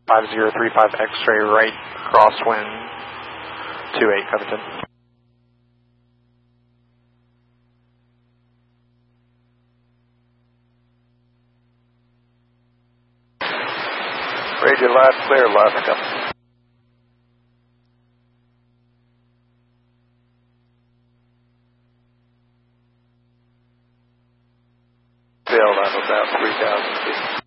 5035 X-ray right, crosswind 28 Covington. Radio loud, clear, Alaska. Failed on about 3,000 feet.